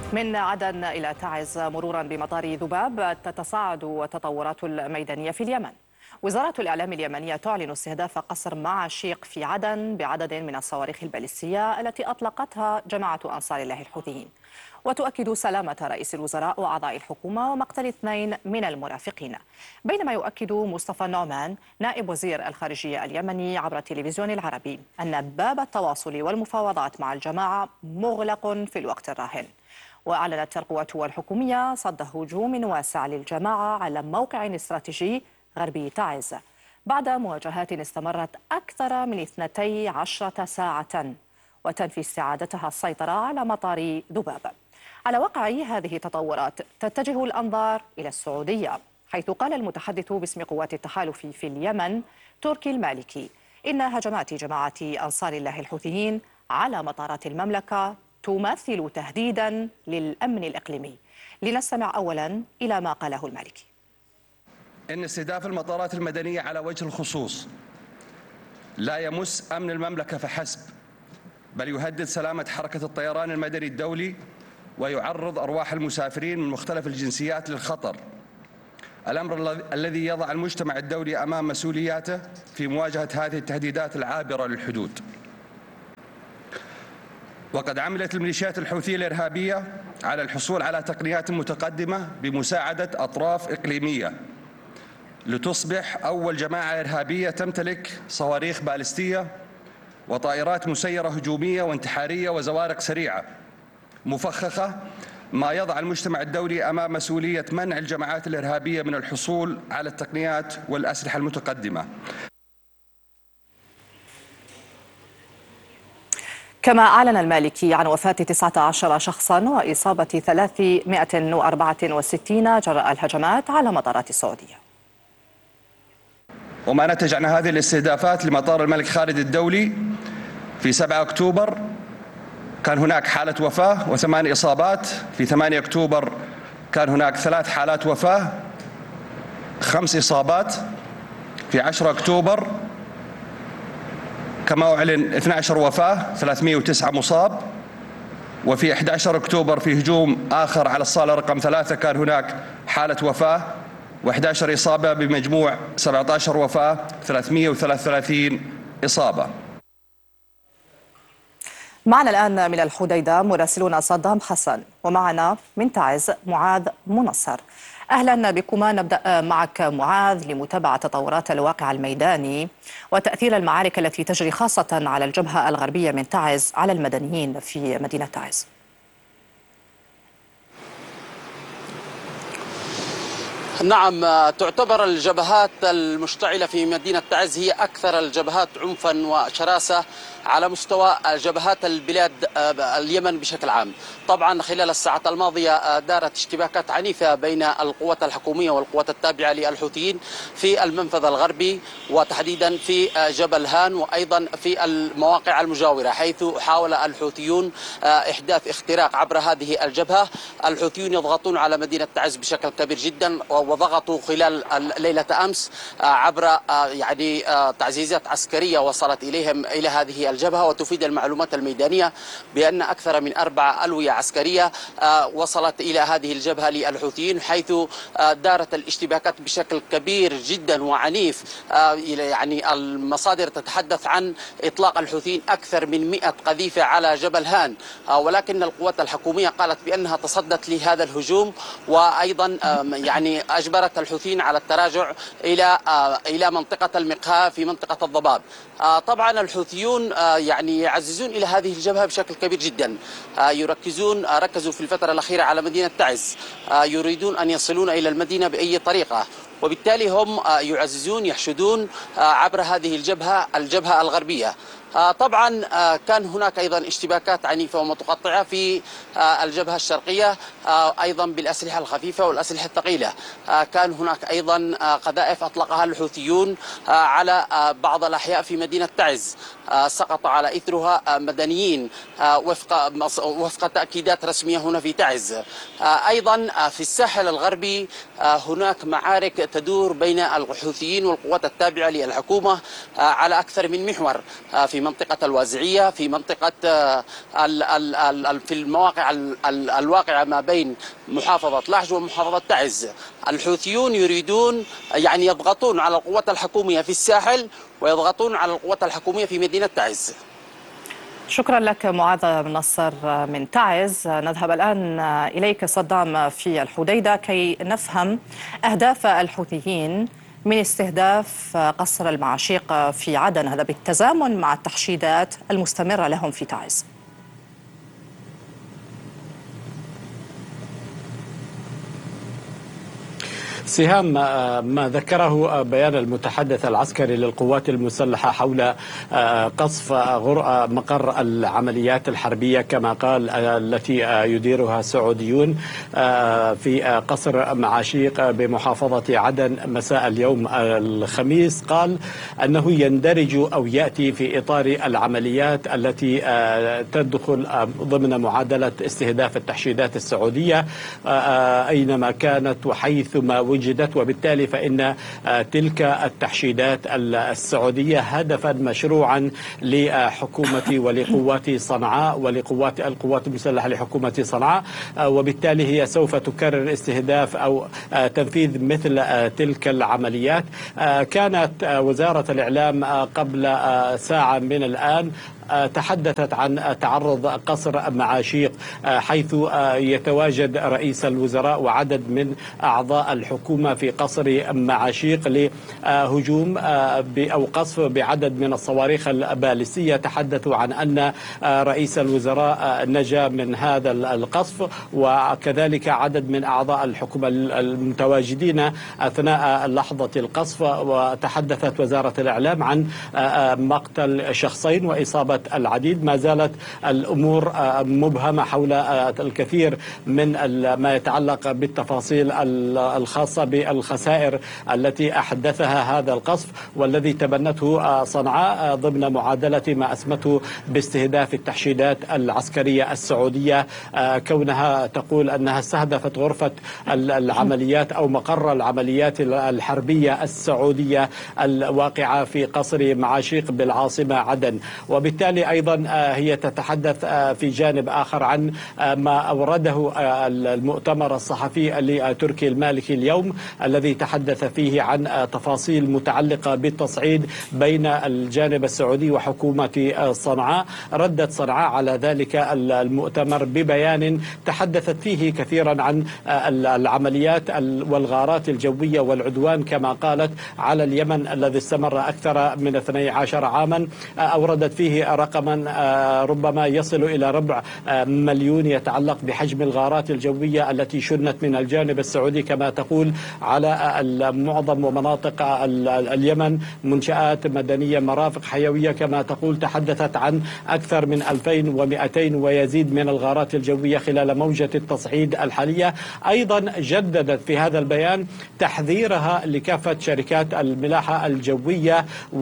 من عدن إلى تعز مرورا بمطار ذباب، تتصاعد التطورات الميدانية في اليمن. وزارة الإعلام اليمنية تعلن استهداف قصر معشيق في عدن بعدد من الصواريخ البالستية التي أطلقتها جماعة أنصار الله الحوثيين، وتؤكد سلامة رئيس الوزراء وأعضاء الحكومة ومقتل 2 من المرافقين. بينما يؤكد مصطفى النعمان نائب وزير الخارجية اليمني عبر التلفزيون العربي أن باب التواصل والمفاوضات مع الجماعة مغلق في الوقت الراهن. وأعلنت القوات الحكومية صد هجوم واسع للجماعة على موقع استراتيجي غربي تعز بعد مواجهات استمرت أكثر من 12 ساعة، وتنفي استعادتها السيطرة على مطار ذباب. على وقع هذه التطورات تتجه الأنظار إلى السعودية، حيث قال المتحدث باسم قوات التحالف في اليمن تركي المالكي إن هجمات جماعة أنصار الله الحوثيين على مطارات المملكة تمثل تهديدا للأمن الإقليمي. لنستمع أولا إلى ما قاله المالكي. إن استهداف المطارات المدنية على وجه الخصوص لا يمس أمن المملكة فحسب، بل يهدد سلامة حركة الطيران المدني الدولي ويعرض أرواح المسافرين من مختلف الجنسيات للخطر، الأمر الذي يضع المجتمع الدولي أمام مسؤولياته في مواجهة هذه التهديدات العابرة للحدود. وقد عملت الميليشيات الحوثية الإرهابية على الحصول على تقنيات متقدمة بمساعدة أطراف إقليمية لتصبح أول جماعة إرهابية تمتلك صواريخ بالستية وطائرات مسيرة هجومية وانتحارية وزوارق سريعة مفخخة، ما يضع المجتمع الدولي أمام مسؤولية منع الجماعات الإرهابية من الحصول على التقنيات والأسلحة المتقدمة. كما أعلن المالكي عن وفاة 19 شخصا وإصابة 364 جراء الهجمات على مطارات السعودية. وما نتج عن هذه الاستهدافات لمطار الملك خالد الدولي في 7 أكتوبر كان هناك حالة وفاة و8 إصابات. في 8 أكتوبر كان هناك 3 حالات وفاة 5 إصابات. في 10 أكتوبر كما أعلن 12 وفاة 309 مصاب. وفي 11 أكتوبر في هجوم آخر على الصالة رقم 3 كان هناك حالة وفاة و11 إصابة، بمجموع 17 وفاة 333 إصابة. معنا الآن من الحديدة مراسلنا صدام حسن، ومعنا من تعز معاذ منصر. أهلا بكما. نبدأ معك معاذ لمتابعة تطورات الواقع الميداني وتأثير المعارك التي تجري خاصة على الجبهة الغربية من تعز على المدنيين في مدينة تعز. نعم، تعتبر الجبهات المشتعلة في مدينة تعز هي أكثر الجبهات عنفا وشراسة على مستوى جبهات البلاد اليمن بشكل عام. طبعا خلال الساعات الماضية دارت اشتباكات عنيفة بين القوات الحكومية والقوات التابعة للحوثيين في المنفذ الغربي، وتحديدا في جبل هان وأيضا في المواقع المجاورة، حيث حاول الحوثيون إحداث اختراق عبر هذه الجبهة. الحوثيون يضغطون على مدينة تعز بشكل كبير جدا، وضغطوا خلال ليلة أمس عبر تعزيزات عسكرية وصلت إليهم إلى هذه الجبهة. وتفيد المعلومات الميدانية بأن أكثر من 4 ألوية عسكرية وصلت إلى هذه الجبهة للحوثيين، حيث دارت الاشتباكات بشكل كبير جدا وعنيف. يعني المصادر تتحدث عن إطلاق الحوثيين أكثر من 100 قذيفة على جبل هان، ولكن القوات الحكومية قالت بأنها تصدت لهذا الهجوم، وأيضا يعني أجبرت الحوثيين على التراجع إلى منطقة المقهى في منطقة الضباب. طبعا الحوثيون يعني يعززون إلى هذه الجبهة بشكل كبير جدا، ركزوا في الفترة الأخيرة على مدينة تعز، يريدون أن يصلون إلى المدينة بأي طريقة، وبالتالي هم يعززون يحشدون عبر هذه الجبهة الغربية. طبعا كان هناك أيضا اشتباكات عنيفة ومتقطعة في الجبهة الشرقية، أيضا بالأسلحة الخفيفة والأسلحة الثقيلة. كان هناك أيضا قذائف أطلقها الحوثيون على بعض الأحياء في مدينة تعز، سقط على إثرها مدنيين وفق تأكيدات رسمية هنا في تعز. أيضا في الساحل الغربي هناك معارك تدور بين الحوثيين والقوات التابعة للحكومة على أكثر من محور، في منطقة الوازعية، في منطقة في المواقع الواقعة ما بين محافظة لحج ومحافظة تعز. الحوثيون يريدون يعني يضغطون على القوات الحكومية في الساحل ويضغطون على القوات الحكومية في مدينة تعز. شكرا لك معاذ بن نصر من تعز. نذهب الآن إليك صدام في الحديدة كي نفهم أهداف الحوثيين من استهداف قصر المعاشيق في عدن، هذا بالتزامن مع التحشيدات المستمرة لهم في تعز. سهام، ما ذكره بيان المتحدث العسكري للقوات المسلحة حول قصف مقر العمليات الحربية كما قال التي يديرها السعوديون في قصر معاشيق بمحافظة عدن مساء اليوم الخميس، قال أنه يندرج أو يأتي في إطار العمليات التي تدخل ضمن معادلة استهداف التحشيدات السعودية أينما كانت وحيثما وجدت، وبالتالي فإن تلك التحشيدات السعودية هدفا مشروعا لحكومة ولقوات صنعاء ولقوات القوات المسلحة لحكومة صنعاء، وبالتالي هي سوف تكرر استهداف أو تنفيذ مثل تلك العمليات. كانت وزارة الإعلام قبل ساعة من الآن تحدثت عن تعرض قصر معاشيق حيث يتواجد رئيس الوزراء وعدد من أعضاء الحكومة في قصر معاشيق لهجوم أو قصف بعدد من الصواريخ البالستية. تحدثوا عن أن رئيس الوزراء نجا من هذا القصف وكذلك عدد من أعضاء الحكومة المتواجدين أثناء لحظة القصف. وتحدثت وزارة الإعلام عن مقتل شخصين وإصابة العديد. ما زالت الأمور مبهمة حول الكثير من ما يتعلق بالتفاصيل الخاصة بالخسائر التي أحدثها هذا القصف والذي تبنته صنعاء ضمن معادلة ما أسمته باستهداف التحشيدات العسكرية السعودية، كونها تقول أنها استهدفت غرفة العمليات أو مقر العمليات الحربية السعودية الواقعة في قصر معاشيق بالعاصمة عدن. وبالتالي أيضا هي تتحدث في جانب آخر عن ما أورده المؤتمر الصحفي لتركي المالكي اليوم الذي تحدث فيه عن تفاصيل متعلقة بالتصعيد بين الجانب السعودي وحكومة صنعاء. ردت صنعاء على ذلك المؤتمر ببيان تحدثت فيه كثيرا عن العمليات والغارات الجوية والعدوان كما قالت على اليمن الذي استمر أكثر من 12 عاما. أوردت فيه رقما ربما يصل إلى 250,000 يتعلق بحجم الغارات الجوية التي شنت من الجانب السعودي كما تقول على معظم ومناطق اليمن، منشآت مدنية، مرافق حيوية كما تقول. تحدثت عن أكثر من 2200 ويزيد من الغارات الجوية خلال موجة التصعيد الحالية. أيضا جددت في هذا البيان تحذيرها لكافة شركات الملاحة الجوية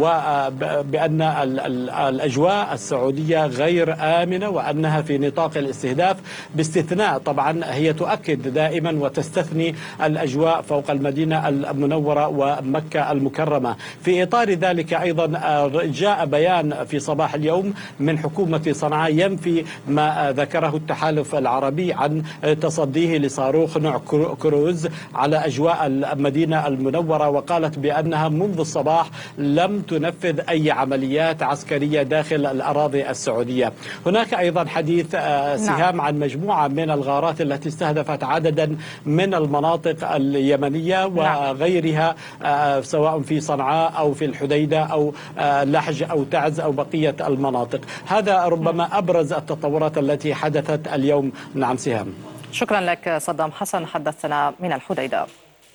وبأن الأجواء السعودية غير آمنة وأنها في نطاق الاستهداف، باستثناء طبعا هي تؤكد دائما وتستثني الأجواء فوق المدينة المنورة ومكة المكرمة. في إطار ذلك أيضا جاء بيان في صباح اليوم من حكومة صنعاء ينفي ما ذكره التحالف العربي عن تصديه لصاروخ نوع كروز على أجواء المدينة المنورة، وقالت بأنها منذ الصباح لم تنفذ أي عمليات عسكرية داخل الأراضي السعودية. هناك أيضا حديث سهام عن مجموعة من الغارات التي استهدفت عددا من المناطق اليمنية وغيرها سواء في صنعاء أو في الحديدة أو لحج أو تعز أو بقية المناطق. هذا ربما أبرز التطورات التي حدثت اليوم. نعم سهام. شكرا لك صدام حسن، حدثنا من الحديدة.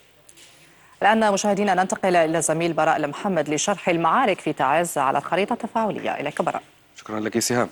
الآن مشاهدينا ننتقل إلى الزميل براء المحمد لشرح المعارك في تعز على الخريطة التفاعلية. إليك براء. شكرا لك سهام.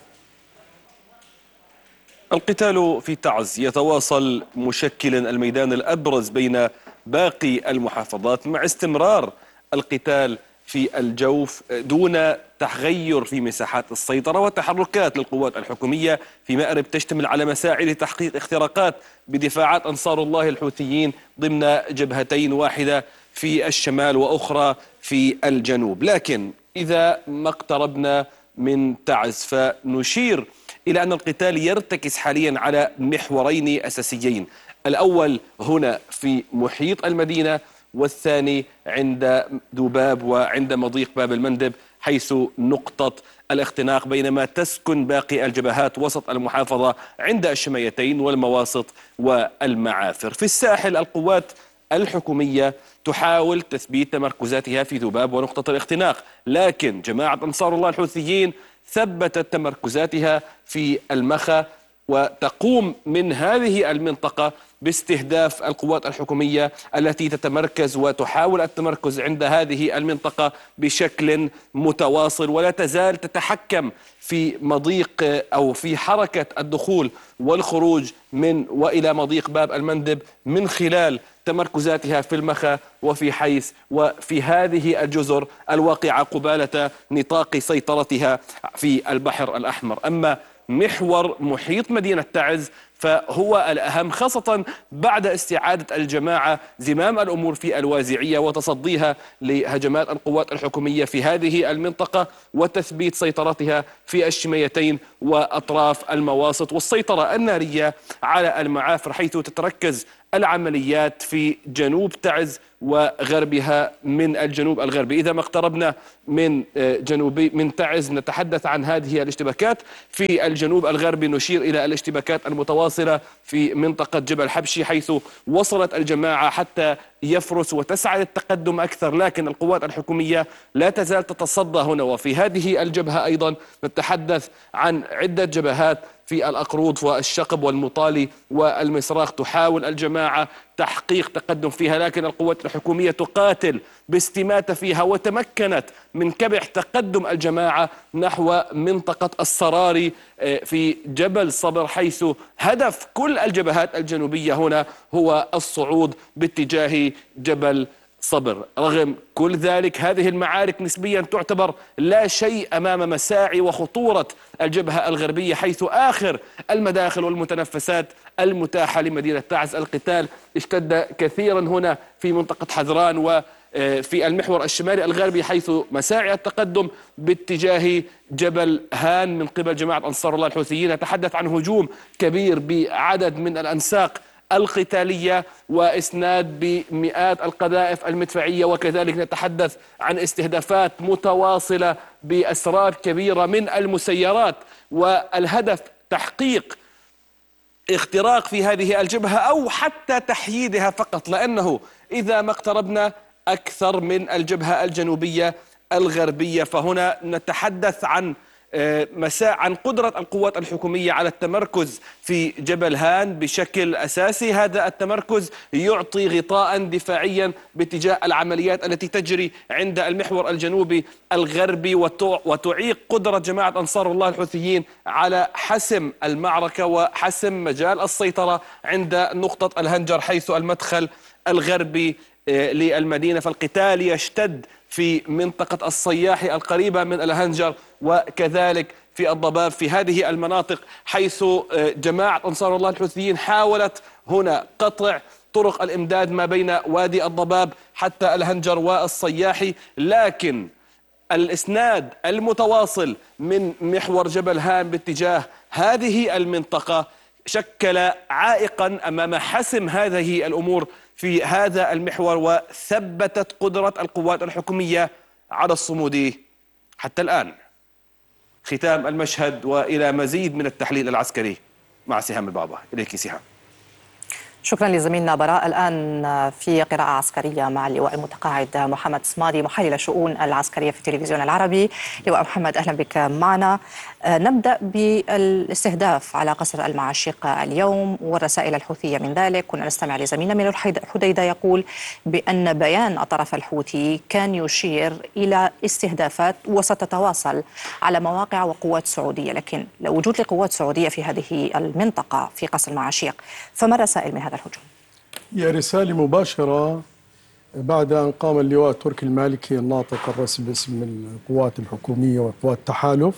القتال في تعز يتواصل مشكلا الميدان الأبرز بين باقي المحافظات مع استمرار القتال في الجوف دون تغير في مساحات السيطرة وتحركات للقوات الحكومية في مأرب تشتمل على مساعي لتحقيق اختراقات بدفاعات أنصار الله الحوثيين ضمن جبهتين، واحدة في الشمال وأخرى في الجنوب. لكن إذا ما اقتربنا من تعز. فنشير إلى أن القتال يرتكز حاليا على محورين أساسيين، الأول هنا في محيط المدينة، والثاني عند ذباب وعند مضيق باب المندب حيث نقطة الاختناق، بينما تسكن باقي الجبهات وسط المحافظة عند الشميتين والمواسط والمعافر. في الساحل القوات الحكومية تحاول تثبيت تمركزاتها في ذباب ونقطة الاختناق، لكن جماعة أنصار الله الحوثيين ثبتت تمركزاتها في المخا، وتقوم من هذه المنطقة باستهداف القوات الحكومية التي تتمركز وتحاول التمركز عند هذه المنطقة بشكل متواصل، ولا تزال تتحكم في مضيق أو في حركة الدخول والخروج من وإلى مضيق باب المندب من خلال تمركزاتها في المخا وفي حيس وفي هذه الجزر الواقعة قبالة نطاق سيطرتها في البحر الأحمر. أما محور محيط مدينة تعز فهو الأهم، خاصة بعد استعادة الجماعة زمام الأمور في الوازعية وتصديها لهجمات القوات الحكومية في هذه المنطقة وتثبيت سيطرتها في الشميتين وأطراف المواسط، والسيطرة النارية على المعافر حيث تتركز العمليات في جنوب تعز وغربها من الجنوب الغربي. إذا ما اقتربنا من تعز نتحدث عن هذه الاشتباكات في الجنوب الغربي، نشير إلى الاشتباكات المتواصلة في منطقة جبل حبشي حيث وصلت الجماعة حتى يفرس وتسعى للتقدم أكثر، لكن القوات الحكومية لا تزال تتصدى هنا. وفي هذه الجبهة أيضا نتحدث عن عدة جبهات في الأقروض والشقب والمطالي والمصراخ تحاول الجماعة تحقيق تقدم فيها، لكن القوات الحكومية تقاتل باستماتة فيها وتمكنت من كبح تقدم الجماعة نحو منطقة الصراري في جبل صبر، حيث هدف كل الجبهات الجنوبية هنا هو الصعود باتجاه جبل صبر. رغم كل ذلك هذه المعارك نسبيا تعتبر لا شيء أمام مساعي وخطورة الجبهة الغربية، حيث آخر المداخل والمتنفسات المتاحة لمدينة تعز. القتال اشتد كثيرا هنا في منطقة حذران وفي المحور الشمالي الغربي، حيث مساعي التقدم باتجاه جبل هان من قبل جماعة أنصار الله الحوثيين. نتحدث عن هجوم كبير بعدد من الأنساق القتالية وإسناد بمئات القذائف المدفعية، وكذلك نتحدث عن استهدافات متواصلة بأسرار كبيرة من المسيرات، والهدف تحقيق اختراق في هذه الجبهة أو حتى تحييدها فقط، لأنه إذا ما اقتربنا أكثر من الجبهة الجنوبية الغربية فهنا نتحدث عن عن قدرة القوات الحكومية على التمركز في جبل هان بشكل أساسي. هذا التمركز يعطي غطاء دفاعيا باتجاه العمليات التي تجري عند المحور الجنوبي الغربي، وتعيق قدرة جماعة أنصار الله الحوثيين على حسم المعركة وحسم مجال السيطرة عند نقطة الهنجر حيث المدخل الغربي للمدينة. فالقتال يشتد في منطقة الصياحي القريبة من الهنجر وكذلك في الضباب، في هذه المناطق حيث جماعة أنصار الله الحوثيين حاولت هنا قطع طرق الإمداد ما بين وادي الضباب حتى الهنجر والصياحي، لكن الإسناد المتواصل من محور جبل هان باتجاه هذه المنطقة شكل عائقا أمام حسم هذه الأمور في هذا المحور، وثبتت قدرة القوات الحكومية على الصمود حتى الآن. ختام المشهد وإلى مزيد من التحليل العسكري مع سهام البابا. إليك سهام. شكرا لزميلنا براء. الآن في قراءة عسكرية مع اللواء المتقاعد محمد صمادي محلل الشؤون العسكرية في التلفزيون العربي. لواء محمد أهلا بك معنا. نبدأ بالاستهداف على قصر المعاشيق اليوم والرسائل الحوثية من ذلك. كنا نستمع لزميلنا من الحديدة يقول بأن بيان الطرف الحوثي كان يشير إلى استهدافات وستتواصل على مواقع وقوات سعودية، لكن لو وجود لقوات سعودية في هذه المنطقة في قصر المعاشيق فما الرسائل من هذا الهجوم؟ هي رسالة مباشرة بعد أن قام اللواء تركي المالكي الناطق الرسمي باسم القوات الحكومية وقوات التحالف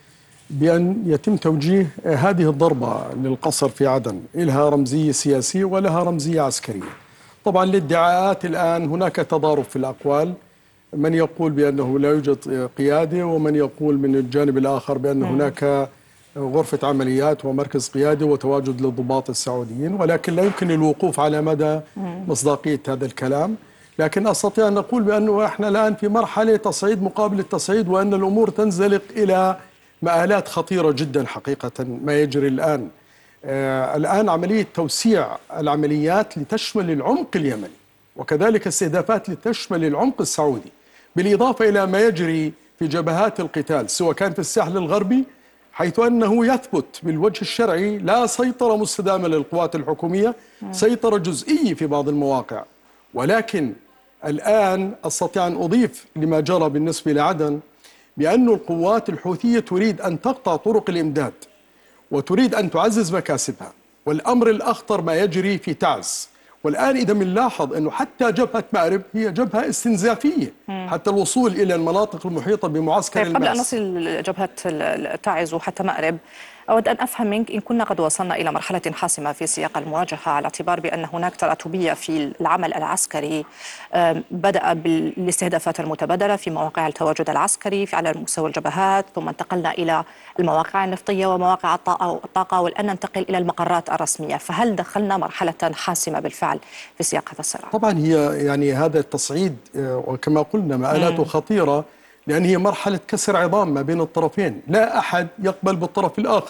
بأن يتم توجيه هذه الضربة للقصر في عدن. لها رمزية سياسية ولها رمزية عسكرية. طبعا للادعاءات الآن هناك تضارب في الأقوال. من يقول بأنه لا يوجد قيادة، ومن يقول من الجانب الآخر بأن هناك غرفة عمليات ومركز قيادة وتواجد للضباط السعوديين، ولكن لا يمكن الوقوف على مدى مصداقية هذا الكلام. لكن أستطيع أن نقول بأنه إحنا الآن في مرحلة تصعيد مقابل التصعيد، وأن الأمور تنزلق إلى مآلات خطيرة جدا حقيقة ما يجري الآن. الآن عملية توسيع العمليات لتشمل العمق اليمني، وكذلك استهدافات لتشمل العمق السعودي، بالإضافة إلى ما يجري في جبهات القتال سواء كان في الساحل الغربي، حيث أنه يثبت بالوجه الشرعي لا سيطرة مستدامة للقوات الحكومية، سيطرة جزئية في بعض المواقع. ولكن الآن أستطيع أن أضيف لما جرى بالنسبة لعدن بأن القوات الحوثية تريد أن تقطع طرق الإمداد وتريد أن تعزز مكاسبها. والأمر الأخطر ما يجري في تعز. والآن إذا بنلاحظ أنه حتى جبهة مأرب هي جبهة استنزافية حتى الوصول إلى المناطق المحيطة بمعسكر طيب، قبل أن الماس. نصل لجبهة تعز وحتى مأرب، أود أن أفهم منك إن كنا قد وصلنا إلى مرحلة حاسمة في سياق المواجهة، على اعتبار بأن هناك تراتبية في العمل العسكري بدأ بالاستهدافات المتبادلة في مواقع التواجد العسكري على مستوى الجبهات، ثم انتقلنا إلى المواقع النفطية ومواقع الطاقة، والآن ننتقل إلى المقرات الرسمية. فهل دخلنا مرحلة حاسمة بالفعل في سياق هذا الصراع؟ طبعا هي يعني هذا التصعيد وكما قلنا مآلاته خطيرة، لأن هي مرحلة كسر عظام ما بين الطرفين، لا أحد يقبل بالطرف الآخر.